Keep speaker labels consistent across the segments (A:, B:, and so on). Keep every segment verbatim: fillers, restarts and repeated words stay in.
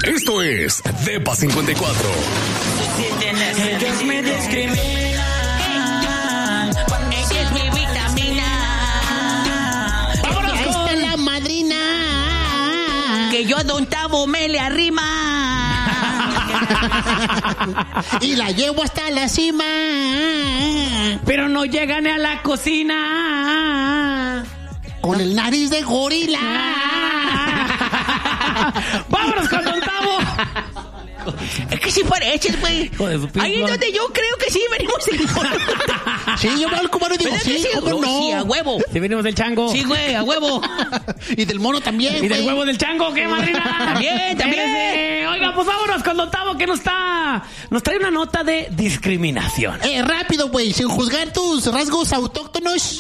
A: Esto es Depa cincuenta y cuatro.
B: Ellos me discriminan. Ella es mi vitamina.
C: Vámonos con la madrina.
B: Que yo a Don Tavo me le arrima.
C: Y la llevo hasta la cima.
D: Pero no llega ni a la cocina.
C: Con el nariz de gorila.
D: ¡Vámonos con Don Tavo!
B: Es que sí pareces, güey. Ahí es donde yo creo que sí venimos del mono.
C: Sí, yo me hablo como no digo, sí,
B: sí,
C: ¿cómo no?
B: Sí, a huevo.
D: Sí, venimos del chango.
B: Sí, güey, a huevo.
C: Y del mono también,
D: Y del
C: güey.
D: huevo del chango, ¿qué, madrina?
B: También, también.
D: Espérese. Oiga, pues vámonos con Don Tavo, que nos está... Nos trae una nota de discriminación.
C: Eh, rápido, güey, sin juzgar tus rasgos autóctonos.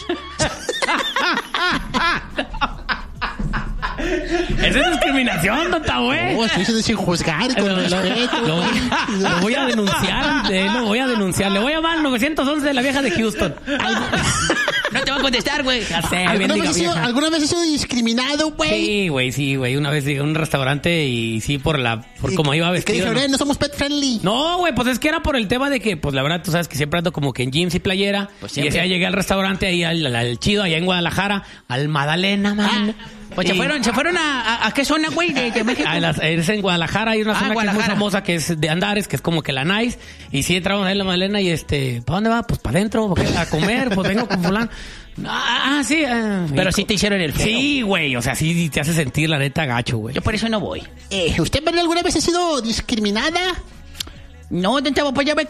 D: ¿Esa es discriminación, Don Tavo, eh?
C: No, estoy diciendo sin juzgar, con
D: Lo, lo-
C: respeto.
D: lo- lo voy a denunciar, eh, lo voy a denunciar. Le voy a llamar al nueve once de la vieja de Houston.
B: No te va a contestar, güey.
D: Ya sé,
C: ¿Alguna
D: bendiga
C: vez, has sido,
D: vieja.
C: ¿Alguna vez has sido discriminado, güey?
D: Sí, güey, sí, güey. Una vez llegué a un restaurante y sí, por la... por cómo iba
C: Que
D: vestido.
C: dije,
D: ¿no?
C: no somos pet friendly.
D: No, güey, pues es que era por el tema de que, pues la verdad, tú sabes que siempre ando como que en jeans y playera.
B: Pues
D: y
B: siempre.
D: ese día llegué al restaurante ahí, al, al- al chido, allá en Guadalajara, al Madalena, man.
B: Pues
D: Y-
B: se fueron, se fueron a, a, a qué zona, güey, de, de México.
D: Ah, en las- es en Guadalajara, hay una
B: Ah,
D: zona que es muy
B: Guadalajara.
D: famosa, que es de Andares, que es como que la Nice. Y sí entramos ahí en la Madalena y este, ¿para dónde va? Pues para adentro, ¿por qué? A comer, pues vengo con fulano. Ah, ah, sí. ah,
B: Pero
D: y-
B: sí te hicieron el feo.
D: Sí, güey, o sea, sí te hace sentir la neta gacho, güey.
B: Yo por eso no voy.
C: Eh, ¿Usted, María, alguna vez ha sido discriminada?
B: No, Don Tavo, pues ya ve